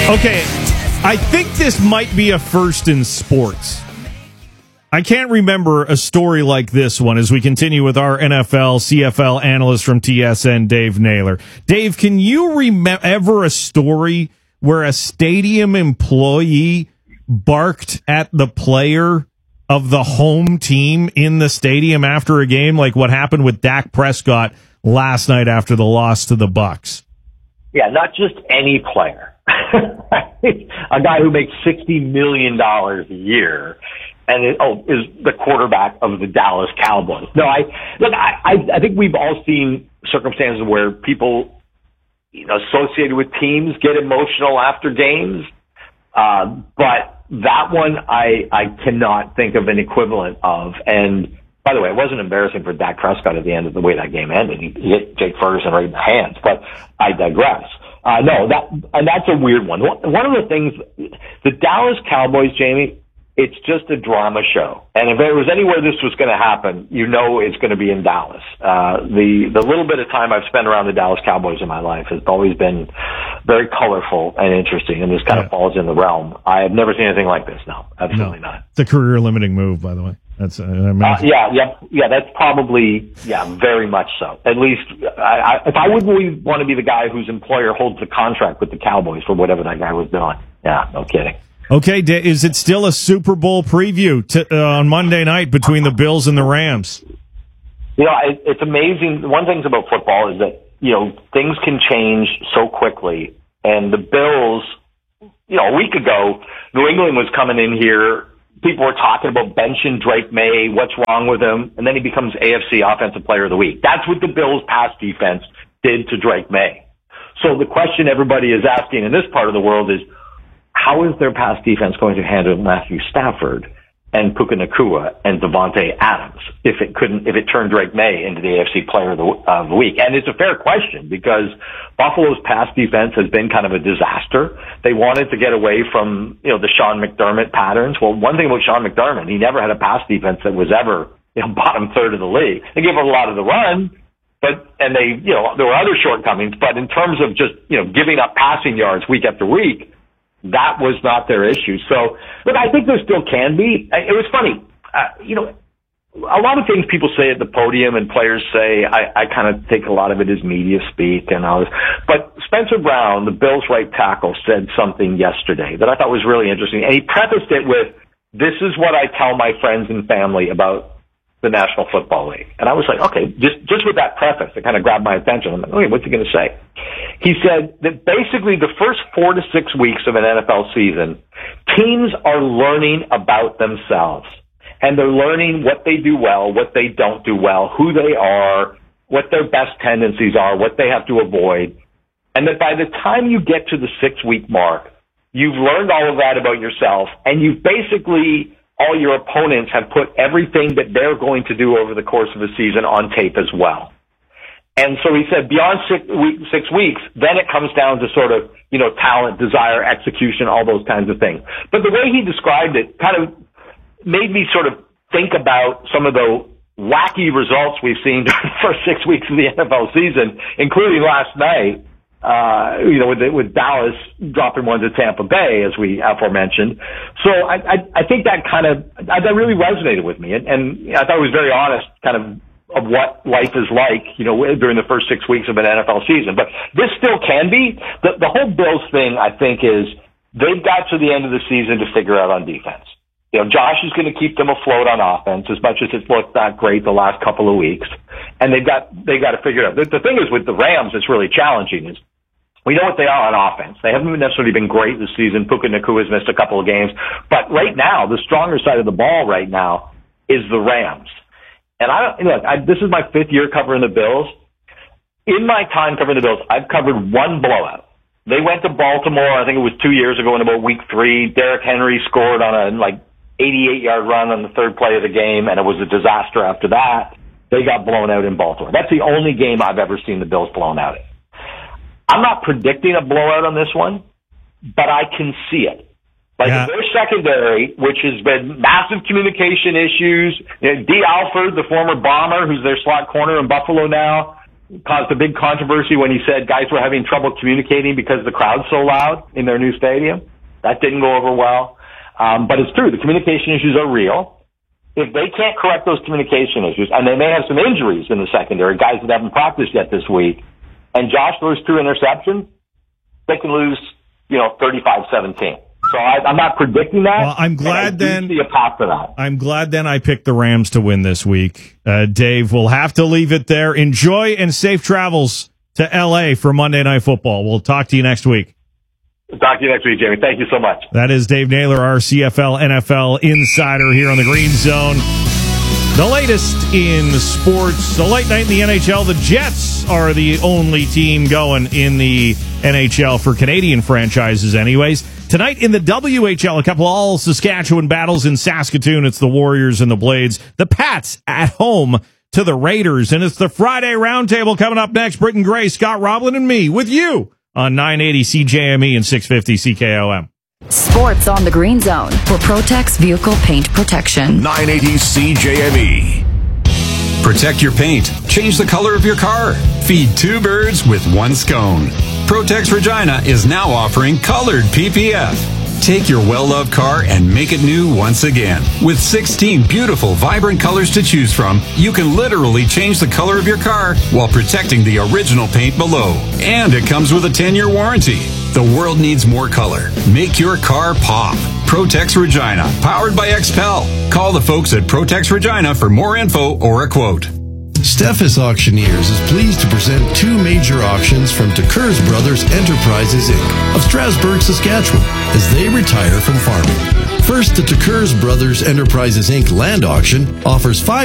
Okay, I think this might be a first in sports. I can't remember a story like this one as we continue with our NFL, CFL analyst from TSN, Dave Naylor. Dave, can you remember ever a story where a stadium employee barked at the player of the home team in the stadium after a game, like what happened with Dak Prescott last night after the loss to the Bucs? Yeah, not just any player. A guy who makes $60 million a year and is the quarterback of the Dallas Cowboys. No, I think we've all seen circumstances where people, associated with teams get emotional after games. But that one I cannot think of an equivalent of. And by the way, it wasn't embarrassing for Dak Prescott at the end of the way that game ended. He hit Jake Ferguson right in the hands, but I digress. That's a weird one. One of the things, the Dallas Cowboys, Jamie, it's just a drama show. And if there was anywhere this was going to happen, it's going to be in Dallas. The little bit of time I've spent around the Dallas Cowboys in my life has always been very colorful and interesting, and this kind of falls in the realm. I have never seen anything like this. No, absolutely not. It's a career-limiting move, by the way. That's that's probably very much so. At least if I wouldn't want to be the guy whose employer holds the contract with the Cowboys for whatever that guy was doing. Yeah, no kidding. Okay, is it still a Super Bowl preview on Monday night between the Bills and the Rams? It's amazing. One thing about football is that things can change so quickly. And the Bills, a week ago, New England was coming in here. People were talking about benching Drake May, what's wrong with him, and then he becomes AFC Offensive Player of the Week. That's what the Bills' pass defense did to Drake May. So the question everybody is asking in this part of the world is, how is their pass defense going to handle Matthew Stafford and Puka Nacua and Devontae Adams if it turned Drake May into the AFC Player of the Week? And it's a fair question because Buffalo's pass defense has been kind of a disaster. They wanted to get away from, the Sean McDermott patterns. Well, one thing about Sean McDermott, he never had a pass defense that was ever, bottom third of the league. They gave up a lot of the run, and they, there were other shortcomings, but in terms of just, giving up passing yards week after week, that was not their issue. So, look, I think there still can be. It was funny. A lot of things people say at the podium and players say, I kind of take a lot of it as media speak and all this. But Spencer Brown, the Bills' right tackle, said something yesterday that I thought was really interesting. And he prefaced it with, this is what I tell my friends and family about the National Football League. And I was like, okay, just with that preface, it kind of grabbed my attention. I'm like, okay, what's he going to say? He said that basically the first 4 to 6 weeks of an NFL season, teams are learning about themselves. And they're learning what they do well, what they don't do well, who they are, what their best tendencies are, what they have to avoid. And that by the time you get to the 6-week mark, you've learned all of that about yourself, and you've basically, all your opponents have put everything that they're going to do over the course of the season on tape as well. And so he said beyond 6 weeks, then it comes down to sort of, talent, desire, execution, all those kinds of things. But the way he described it kind of made me sort of think about some of the wacky results we've seen during the first 6 weeks of the NFL season, including last night, with Dallas dropping one to Tampa Bay, as we aforementioned. So I think that that really resonated with me. And I thought it was very honest kind of what life is like, during the first 6 weeks of an NFL season. But this still can be. The whole Bills thing, I think, is they've got to the end of the season to figure out on defense. Josh is going to keep them afloat on offense as much as it's looked not great the last couple of weeks. And they've got to figure it out. The thing is with the Rams, it's really challenging is we know what they are on offense. They haven't necessarily been great this season. Puka Nacua has missed a couple of games. But right now, the stronger side of the ball right now is the Rams. And this is my 5th year covering the Bills. In my time covering the Bills, I've covered one blowout. They went to Baltimore, I think it was 2 years ago in about week 3. Derrick Henry scored on a 88-yard run on the third play of the game, and it was a disaster after that. They got blown out in Baltimore. That's the only game I've ever seen the Bills blown out in. I'm not predicting a blowout on this one, but I can see it. Their secondary, which has been massive communication issues, D. Alford, the former Bomber, who's their slot corner in Buffalo now, caused a big controversy when he said guys were having trouble communicating because the crowd's so loud in their new stadium. That didn't go over well. But it's true. The communication issues are real. If they can't correct those communication issues, and they may have some injuries in the secondary, guys that haven't practiced yet this week, and Josh throws 2 interceptions, they can lose, 35-17. So I'm not predicting that. Well, I'm glad then. See a path for that. I'm glad then I picked the Rams to win this week. Dave, we'll have to leave it there. Enjoy and safe travels to L.A. for Monday Night Football. We'll talk to you next week. Talk to you next week, Jamie. Thank you so much. That is Dave Naylor, our CFL NFL insider here on the Green Zone. The latest in sports, a late night in the NHL. The Jets are the only team going in the NHL for Canadian franchises anyways. Tonight in the WHL, a couple all Saskatchewan battles in Saskatoon. It's the Warriors and the Blades. The Pats at home to the Raiders. And it's the Friday Roundtable coming up next. Britton Gray, Scott Roblin, and me with you on 980 CJME and 650 CKOM. Sports on the Green Zone for Protex Vehicle Paint Protection. 980 CJME. Protect your paint. Change the color of your car. Feed 2 birds with 1 scone. Protex Regina is now offering colored PPF. Take your well-loved car and make it new once again. With 16 beautiful, vibrant colors to choose from, you can literally change the color of your car while protecting the original paint below. And it comes with a 10-year warranty. The world needs more color. Make your car pop. Protex Regina, powered by XPEL. Call the folks at Protex Regina for more info or a quote. Steffes Auctioneers is pleased to present 2 major auctions from Tekers Brothers Enterprises, Inc. of Strasbourg, Saskatchewan, as they retire from farming. First, the Tekers Brothers Enterprises, Inc. land auction offers 5